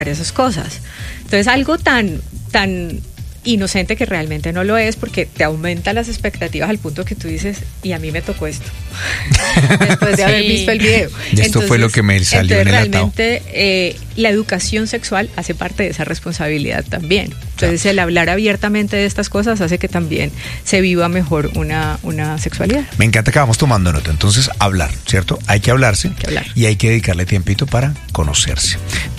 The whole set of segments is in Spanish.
esas cosas. Entonces algo tan inocente que realmente no lo es, porque te aumenta las expectativas al punto que tú dices, y a mí me tocó esto después de haber visto el video. Y esto fue lo que me salió en el realmente la educación sexual hace parte de esa responsabilidad también. Entonces el hablar abiertamente de estas cosas hace que también se viva mejor una sexualidad. Me encanta que vamos tomando nota. Entonces hablar, ¿cierto? Hay que hablarse, y hay que dedicarle tiempito para conocerse.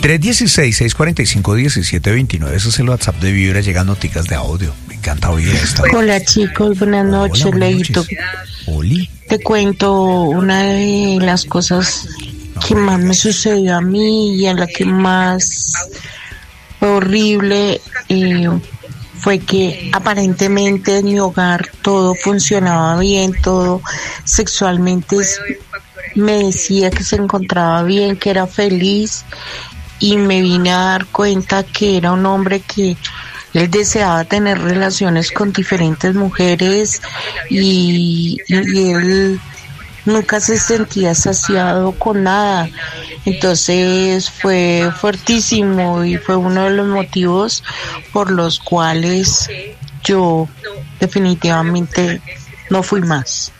316-645-1729, ese es el WhatsApp de Vibra. Llegan noticias de audio. Me encanta oír esta. Hola chicos, buenas noches, Leito. Oli. Te cuento una de las cosas que más me sucedió a mí y a la que más fue horrible, fue que aparentemente en mi hogar todo funcionaba bien, todo sexualmente me decía que se encontraba bien, que era feliz, y me vine a dar cuenta que era un hombre que él deseaba tener relaciones con diferentes mujeres y él nunca se sentía saciado con nada. Entonces fue fuertísimo y fue uno de los motivos por los cuales yo definitivamente no fui más.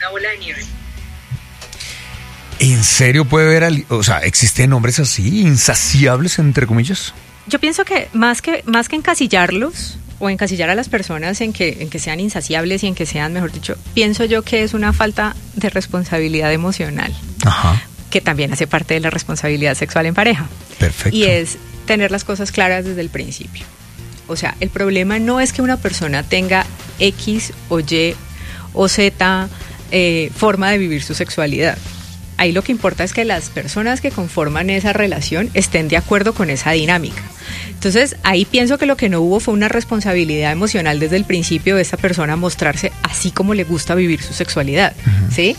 ¿En serio puede haber, existen hombres así, insaciables, entre comillas? Yo pienso que más que encasillarlos o encasillar a las personas en que sean insaciables y en que sean, mejor dicho, pienso yo que es una falta de responsabilidad emocional. Ajá. Que también hace parte de la responsabilidad sexual en pareja. Perfecto. Y es tener las cosas claras desde el principio. O sea, el problema no es que una persona tenga X o Y o Z forma de vivir su sexualidad. Ahí lo que importa es que las personas que conforman esa relación estén de acuerdo con esa dinámica. Entonces, ahí pienso que lo que no hubo fue una responsabilidad emocional desde el principio de esta persona mostrarse así como le gusta vivir su sexualidad, ¿sí?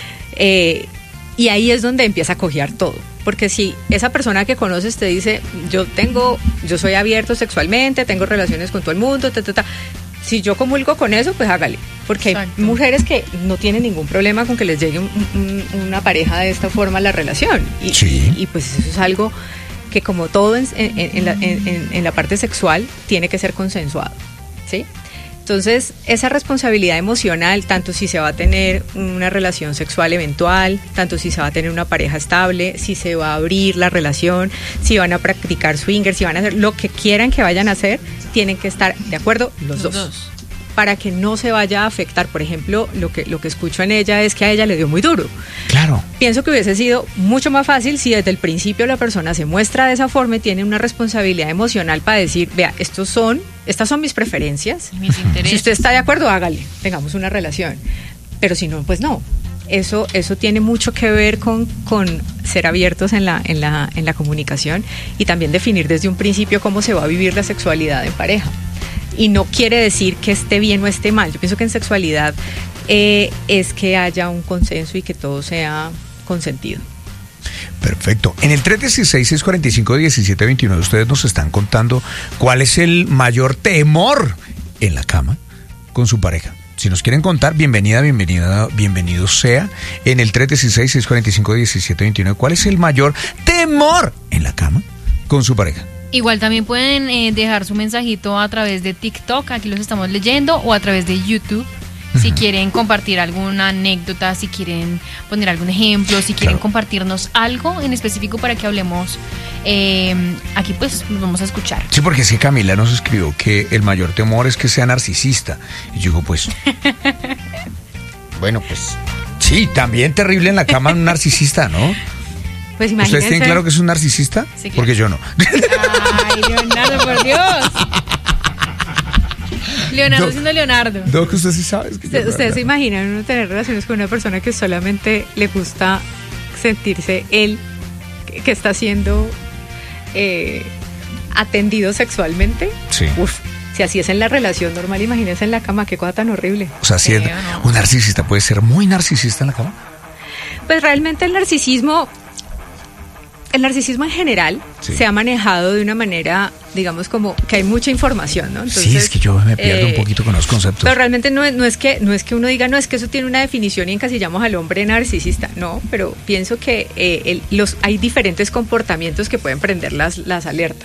Y ahí es donde empieza a cojear todo. Porque si esa persona que conoces te dice, yo soy abierto sexualmente, tengo relaciones con todo el mundo, si yo comulgo con eso, pues hágale. Porque Exacto. Hay mujeres que no tienen ningún problema con que les llegue una pareja de esta forma a la relación. Y pues eso es algo que, como todo en la parte sexual, tiene que ser consensuado, ¿sí? Entonces, esa responsabilidad emocional, tanto si se va a tener una relación sexual eventual, tanto si se va a tener una pareja estable, si se va a abrir la relación, si van a practicar swinger, si van a hacer lo que quieran que vayan a hacer, tienen que estar de acuerdo los dos. Para que no se vaya a afectar. Por ejemplo, lo que escucho en ella es que a ella le dio muy duro. Claro. Pienso que hubiese sido mucho más fácil si desde el principio la persona se muestra de esa forma y tiene una responsabilidad emocional para decir, vea, estas son mis preferencias. Mis intereses. Si usted está de acuerdo, hágale, tengamos una relación. Pero si no, pues no. Eso tiene mucho que ver con ser abiertos en la comunicación y también definir desde un principio cómo se va a vivir la sexualidad en pareja. Y no quiere decir que esté bien o esté mal. Yo pienso que en sexualidad es que haya un consenso y que todo sea consentido. Perfecto. En el 316-645-1729 ustedes nos están contando cuál es el mayor temor en la cama con su pareja. Si nos quieren contar, bienvenido sea. En el 316-645-1729, ¿cuál es el mayor temor en la cama con su pareja? Igual también pueden dejar su mensajito a través de TikTok, aquí los estamos leyendo, o a través de YouTube, si quieren compartir alguna anécdota, si quieren poner algún ejemplo, si quieren compartirnos algo en específico para que hablemos. Aquí pues nos vamos a escuchar. Sí, porque sí, Camila nos escribió que el mayor temor es que sea narcisista. Y yo digo, pues... bueno, pues... sí, también terrible en la cama un narcisista, ¿no? Pues imagínense. ¿Ustedes tienen claro que es un narcisista? Sí, claro. Porque yo no. Ay, Leonardo, por Dios. Leonardo siendo Leonardo. Doc, usted sí sabe. ¿Ustedes se imaginan uno tener relaciones con una persona que solamente le gusta sentirse él, que está siendo atendido sexualmente? Sí. Uf, si así es en la relación normal, imagínense en la cama, qué cosa tan horrible. O sea, si es un narcisista, ¿puede ser muy narcisista en la cama? Pues realmente el narcisismo el narcisismo en general se ha manejado de una manera, digamos, como que hay mucha información, ¿no? Entonces, sí, es que yo me pierdo un poquito con los conceptos. Pero realmente no es que uno diga, no, es que eso tiene una definición y encasillamos al hombre narcisista. No, pero pienso que hay diferentes comportamientos que pueden prender las alertas.